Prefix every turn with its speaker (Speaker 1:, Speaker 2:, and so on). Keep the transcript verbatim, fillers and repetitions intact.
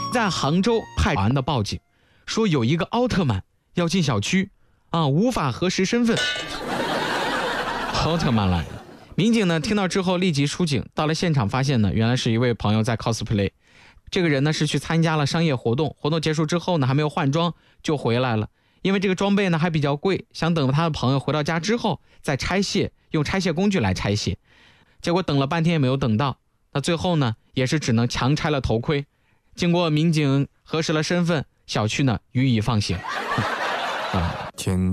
Speaker 1: 在杭州派完的报警，说有一个奥特曼要进小区，啊，无法核实身份。奥特曼来了，民警呢听到之后立即出警，到了现场发现呢，原来是一位朋友在 cosplay。这个人呢是去参加了商业活动，活动结束之后呢还没有换装就回来了，因为这个装备呢还比较贵，想等他的朋友回到家之后再拆卸，用拆卸工具来拆卸。结果等了半天也没有等到，那最后呢也是只能强拆了头盔。经过民警核实了身份，小区呢予以放行。啊，
Speaker 2: 天。